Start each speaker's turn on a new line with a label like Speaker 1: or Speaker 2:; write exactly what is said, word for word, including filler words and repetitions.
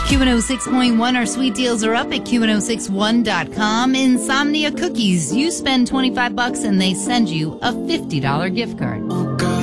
Speaker 1: Q one oh six point one, our sweet deals are up at Q one oh six one dot com. Insomnia Cookies. You spend twenty-five bucks and they send you a fifty dollars gift card.